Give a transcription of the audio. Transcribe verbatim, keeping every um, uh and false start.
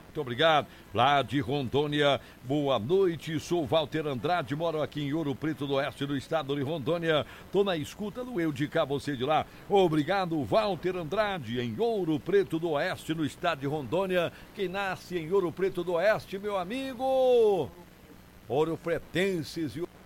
Muito obrigado. Lá de Rondônia, boa noite. Sou Walter Andrade, moro aqui em Ouro Preto do Oeste, do estado de Rondônia. Tô na escuta do Eu de Cá, você de lá. Obrigado, Walter Andrade, em Ouro Preto do Oeste, no estado de Rondônia. Quem nasce em Ouro Preto do Oeste, meu amigo? Ouro Pretenses e